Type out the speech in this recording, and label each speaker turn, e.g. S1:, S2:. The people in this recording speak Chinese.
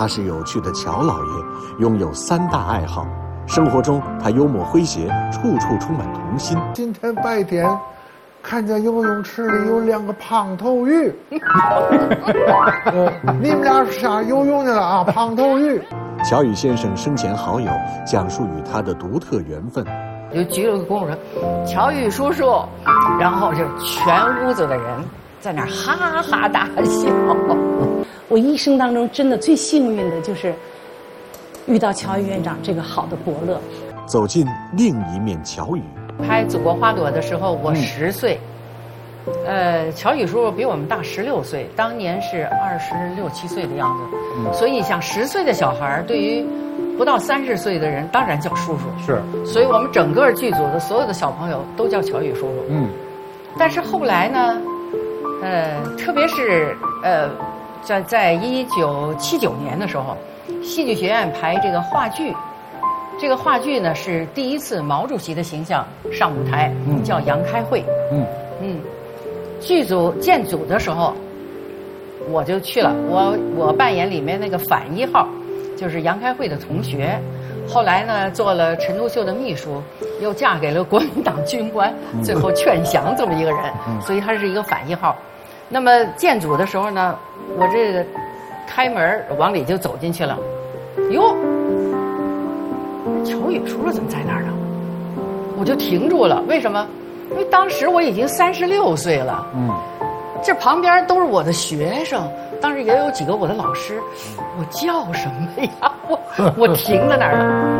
S1: 他是有趣的乔老爷，拥有3大爱好。生活中，他幽默诙谐，处处充满童心。
S2: 今天白天，看见游泳池里有2个胖头鱼，你们俩下游泳去了啊？胖头鱼。
S1: 乔羽先生生前好友讲述与他的独特缘分，
S3: 就鞠了个躬说：“乔羽叔叔。”然后就全屋子的人在那儿哈哈大笑。
S4: 我一生当中真的最幸运的就是遇到乔羽院长这个好的伯乐。
S1: 走进另一面乔羽。
S3: 拍《祖国花朵》的时候，我10岁，乔羽叔叔比我们大16岁，当年是26、27岁的样子，所以像10岁的小孩，对于不到30岁的人，当然叫叔叔。
S2: 是，
S3: 所以我们整个剧组的所有的小朋友都叫乔羽叔叔。但是后来呢，特别是在1979年的时候，戏剧学院排这个话剧。这个话剧呢是第一次毛主席的形象上舞台，叫《杨开会》。剧组建组的时候，我就去了，我扮演里面那个反1号，就是杨开会的同学。后来呢，做了陈独秀的秘书，又嫁给了国民党军官，最后劝降这么一个人，所以他是一个反1号。那么建组的时候呢，我这个开门往里就走进去了，哟。乔羽叔叔怎么在那儿呢？我就停住了。为什么？因为当时我已经36岁了。这旁边都是我的学生，当时也有几个我的老师。我叫什么呀？我停在那儿了。